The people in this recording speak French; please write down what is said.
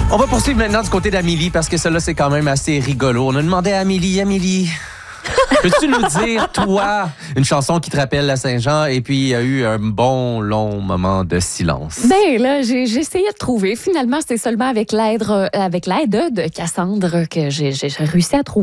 On va poursuivre maintenant du côté d'Amélie parce que cela c'est quand même assez rigolo. On a demandé à Amélie, peux-tu nous dire, toi, une chanson qui te rappelle la Saint-Jean et puis il y a eu un bon long moment de silence? Ben là, j'ai essayé de trouver. Finalement, c'est seulement avec l'aide de Cassandre que j'ai réussi à trouver.